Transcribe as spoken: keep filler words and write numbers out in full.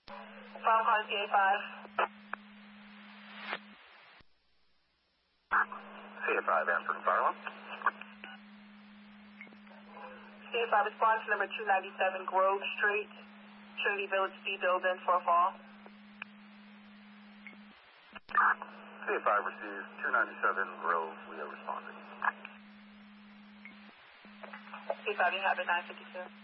Five calling C A five. C A five, answering fire alarm. C A five response to number two ninety-seven Grove Street, Trinity Village C building for a fall. C A five receives two ninety-seven Grove. We are responding. C A five, you have it, nine fifty-two.